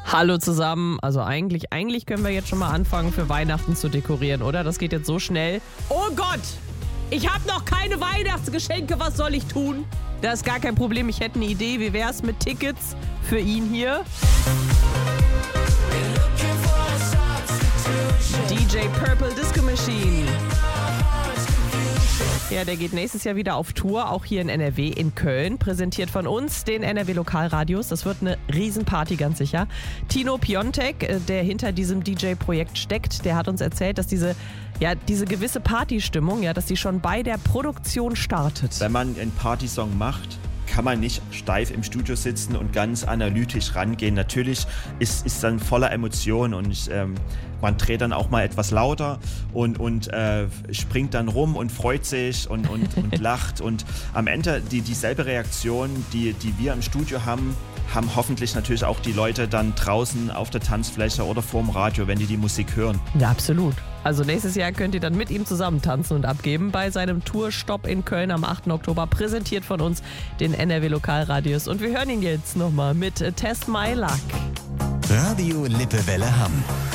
Hallo zusammen. Also eigentlich können wir jetzt schon mal anfangen, für Weihnachten zu dekorieren, oder? Das geht jetzt so schnell. Oh Gott! Ich habe noch keine Weihnachtsgeschenke. Was soll ich tun? Das ist gar kein Problem. Ich hätte eine Idee. Wie wär's mit Tickets für ihn hier? DJ Purple Disco Machine. Ja, der geht nächstes Jahr wieder auf Tour, auch hier in NRW, in Köln. Präsentiert von uns, den NRW Lokalradios. Das wird eine Riesenparty, ganz sicher. Tino Piontek, der hinter diesem DJ-Projekt steckt, der hat uns erzählt, dass diese gewisse Partystimmung, dass die schon bei der Produktion startet. Wenn man einen Partysong macht, kann man nicht steif im Studio sitzen und ganz analytisch rangehen. Natürlich ist dann voller Emotionen und man dreht dann auch mal etwas lauter und springt dann rum und freut sich und lacht. Und am Ende dieselbe Reaktion, die wir im Studio haben hoffentlich natürlich auch die Leute dann draußen auf der Tanzfläche oder vorm Radio, wenn die Musik hören. Ja, absolut. Also nächstes Jahr könnt ihr dann mit ihm zusammen tanzen und abgeben bei seinem Tourstopp in Köln am 8. Oktober, präsentiert von uns, den NRW Lokalradios. Und wir hören ihn jetzt nochmal mit Test My Luck. Radio Lippewelle Hamm.